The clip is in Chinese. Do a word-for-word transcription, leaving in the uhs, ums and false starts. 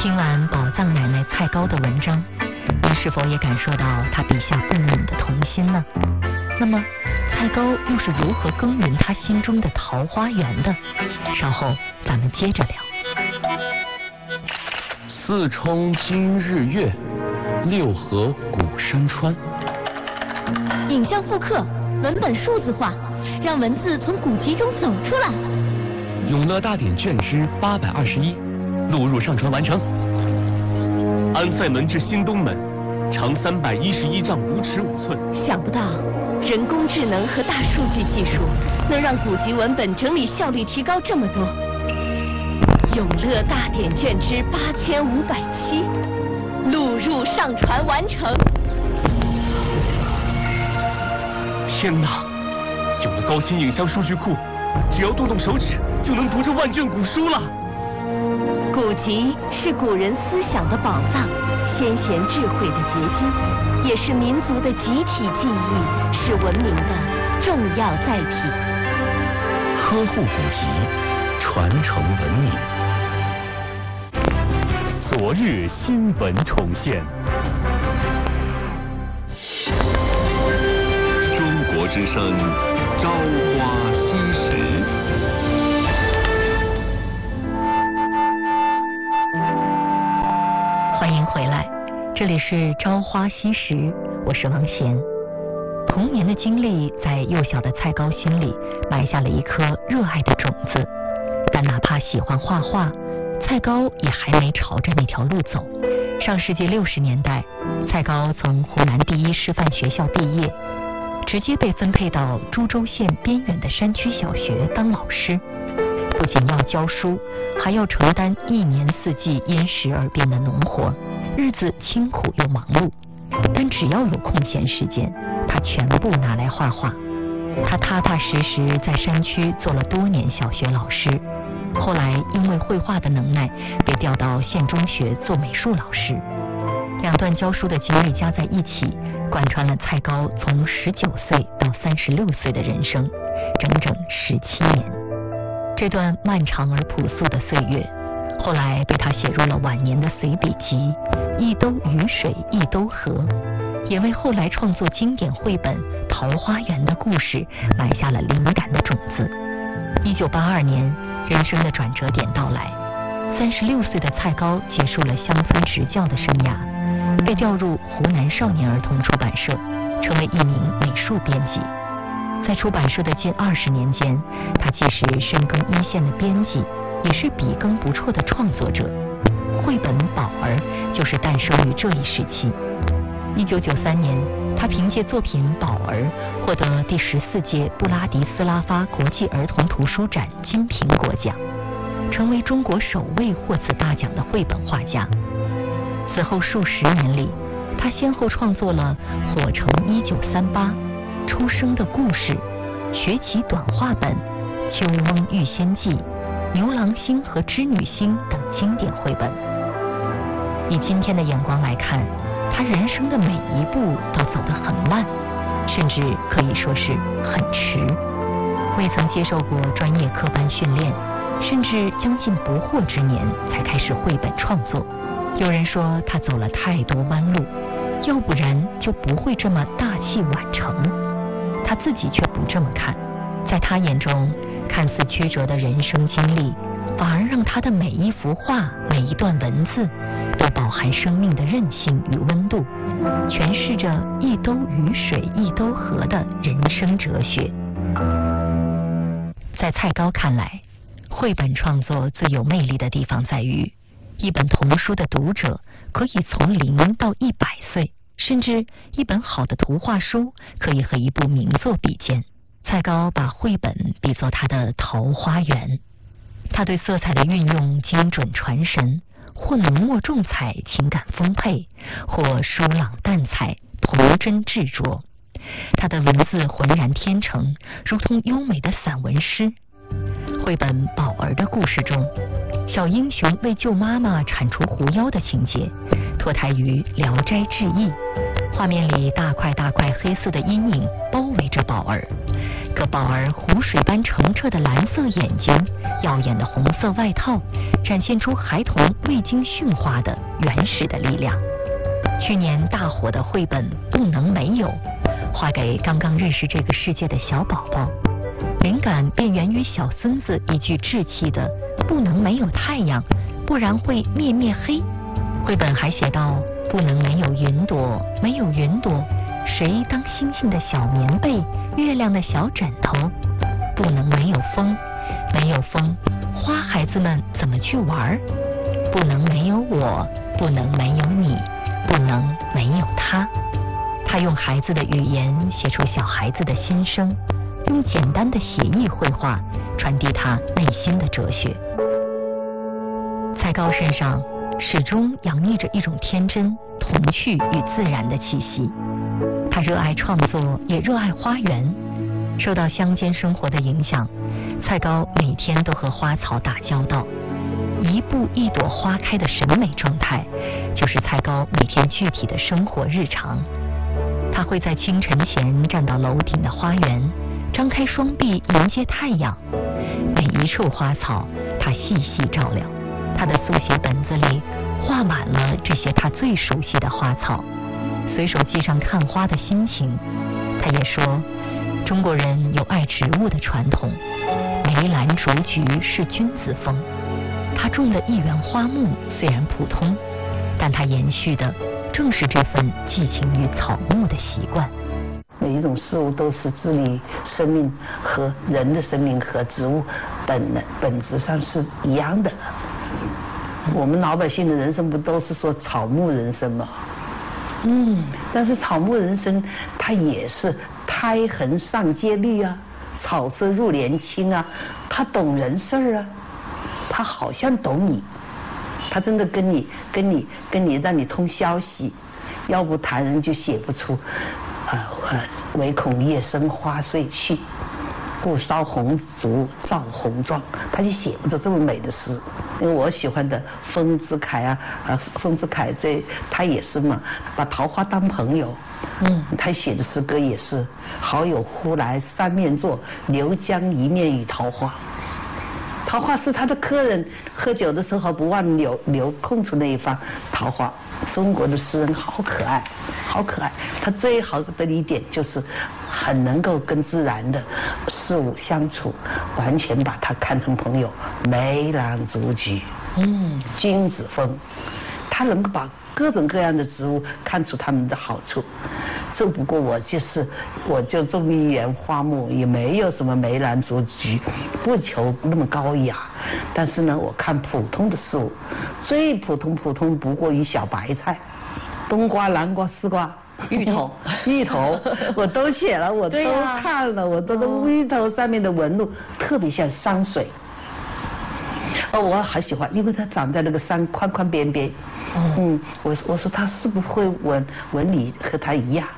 听完宝藏奶奶蔡高的文章，你是否也感受到她笔下不泯的童心呢？那么蔡高又是如何耕耘他心中的桃花源的？稍后咱们接着聊。 四冲今日月，六合古山川。 影像复刻，文本数字化，让文字从古籍中走出来。 永乐大典卷之八百二十一，录入上传完成。安塞门至新东门，长三百一十一丈五尺五寸。 想不到人工智能和大数据技术能让古籍文本整理效率提高这么多。永乐大典卷之八千五百七，录入上传完成。 天哪！有了高清影像数据库，只要动动手指就能读这万卷古书了。 古籍是古人思想的宝藏，先贤智慧的结晶，也是民族的集体记忆，是文明的重要载体。 呵护古籍，传承文明。昨日新闻重现。中国之声，朝花夕拾。 欢迎回来，这里是朝花夕拾，我是王贤。童年的经历在幼小的蔡高心里埋下了一颗热爱的种子，但哪怕喜欢画画，蔡高也还没朝着那条路走。上世纪六十年代，蔡高从湖南第一师范学校毕业，直接被分配到株洲县边远的山区小学当老师，不仅要教书，还要承担一年四季因时而变的农活，日子清苦又忙碌。但只要有空闲时间，他全部拿来画画。他踏踏实实在山区做了多年小学老师，后来因为绘画的能耐，被调到县中学做美术老师。两段教书的经历加在一起，贯穿了蔡高从十九岁到三十六岁的人生，整整十七年。这段漫长而朴素的岁月，后来被他写入了晚年的随笔集《一兜雨水一兜河》，也为后来创作经典绘本《桃花源》的故事埋下了灵感的种子。一九八二年，人生的转折点到来，三十六岁的蔡高结束了乡村执教的生涯，被调入湖南少年儿童出版社，成为一名美术编辑。在出版社的近二十年间，他既是深耕一线的编辑，也是笔耕不辍的创作者。绘本《宝儿》就是诞生于这一时期。一九九三年，他凭借作品《宝儿》获得第十四届布拉迪斯拉发国际儿童图书展金苹果奖，成为中国首位获此大奖的绘本画家。此后数十年里，他先后创作了《火城一九三八》、《出生的故事》、《学习短画本》、《秋翁遇仙记》、《牛郎星和织女星》等经典绘本。以今天的眼光来看，他人生的每一步都走得很慢，甚至可以说是很迟。未曾接受过专业科班训练，甚至将近不惑之年才开始绘本创作。有人说他走了太多弯路，要不然就不会这么大器晚成。他自己却不这么看，在他眼中，看似曲折的人生经历，反而让他的每一幅画、每一段文字都饱含生命的韧性与温度，诠释着一兜雨水一兜河的人生哲学。在蔡高看来，绘本创作最有魅力的地方在于，一本童书的读者可以从零到一百岁，甚至一本好的图画书可以和一部名作比肩。蔡高把绘本比作他的桃花源，他对色彩的运用精准传神，或浓墨重彩情感丰沛，或疏朗淡彩童真执着。他的文字浑然天成，如同优美的散文诗。绘本《宝儿》的故事中，小英雄为救妈妈铲除狐妖的情节脱胎于《聊斋志异》，画面里大块大块黑色的阴影包围着宝儿，可宝儿湖水般澄澈的蓝色眼睛耀眼的红色外套展现出孩童未经驯化的原始的力量。去年大火的绘本《不能没有》，画给刚刚认识这个世界的小宝宝，灵感便源于小孙子一句稚气的“不能没有太阳，不然会灭灭黑”。绘本还写道：“不能没有云朵，没有云朵，谁当星星的小棉被，月亮的小枕头？不能没有风，没有风，花孩子们怎么去玩？不能没有我，不能没有你，不能没有他。”他用孩子的语言写出小孩子的心声，用简单的写意绘画传递他内心的哲学。蔡高身上始终洋溢着一种天真、童趣与自然的气息。他热爱创作，也热爱花园。受到乡间生活的影响，蔡高每天都和花草打交道。一步一朵花开的审美状态，就是蔡高每天具体的生活日常。他会在清晨前站到楼顶的花园，张开双臂迎接太阳。每一处花草，他细细照料。他的速写本子里画满了这些他最熟悉的花草，随手记上看花的心情。他也说，中国人有爱植物的传统，梅兰竹菊是君子风。他种的一园花木虽然普通，但他延续的正是这份寄情于草木的习惯。 每一种事物都是治理生命和人的生命和植物本本质上是一样的。我们老百姓的人生不都是说草木人生吗？嗯，但是草木人生它也是胎痕上阶绿啊，草色入帘青啊，他懂人事儿啊，他好像懂你，他真的跟你跟你跟你让你通消息，要不谈人就写不出啊呃唯恐夜深花碎去，故烧红烛照红妆，他就写不出这么美的诗。因为我喜欢的丰子恺啊，呃，丰子恺这他也是嘛，把桃花当朋友。嗯，他写的诗歌也是好友忽来三面坐，留将一面与桃花。桃花是他的客人，喝酒的时候不忘留留空出那一方桃花。中国的诗人好可爱，好可爱。他最好的一点就是很能够跟自然的事物相处，完全把它看成朋友。梅兰竹菊，嗯，君子风，他能够把各种各样的植物看出它们的好处。只不过我就是我就种一园花木，也没有什么梅兰竹菊，不求那么高雅。但是呢，我看普通的事物，最普通普通不过于小白菜，冬瓜、南瓜、丝瓜、芋头、芋头，我都写了，我都看了，我都都芋头上面的纹路特别像山水。哦，我好喜欢，因为它长在那个山宽宽边边。嗯，我我说它是不是会纹纹理和它一样？